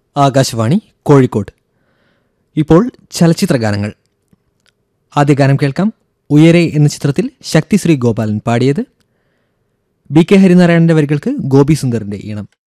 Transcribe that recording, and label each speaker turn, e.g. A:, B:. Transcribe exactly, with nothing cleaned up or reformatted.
A: ആകാശവാണി കോഴിക്കോട്. ഇപ്പോൾ ചലച്ചിത്ര ഗാനങ്ങൾ. ആദ്യ ഗാനം കേൾക്കാം. ഉയരെ എന്ന ചിത്രത്തിൽ ശക്തിശ്രീ ഗോപാലൻ പാടിയത്. ബി കെ ഹരിനാരായണന്റെ വരികൾക്ക് ഗോപി സുന്ദറിന്റെ ഈണം.